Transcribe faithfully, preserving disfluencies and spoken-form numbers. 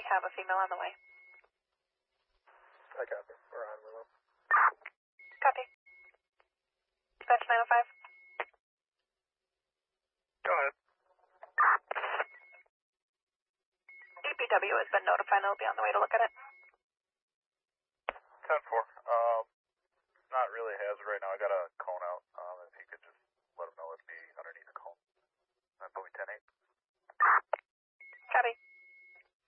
have a female on the way. I copy. We're on Willow. Copy. Dispatch nine oh five. Go ahead. D P W has been notified and will be on the way to look at it. ten four. Um, not really hazard right now. I got a call